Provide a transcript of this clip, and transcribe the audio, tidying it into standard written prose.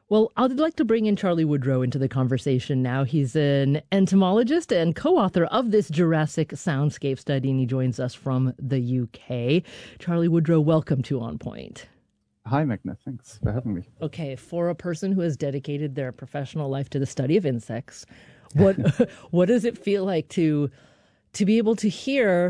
Well, I'd like to bring in Charlie Woodrow into the conversation now. He's an entomologist and co-author of this Jurassic soundscape study, and he joins us from the UK. Charlie Woodrow, welcome to On Point. Hi, Meghna. Thanks for having me. Okay, for a person who has dedicated their professional life to the study of insects, what does it feel like to be able to hear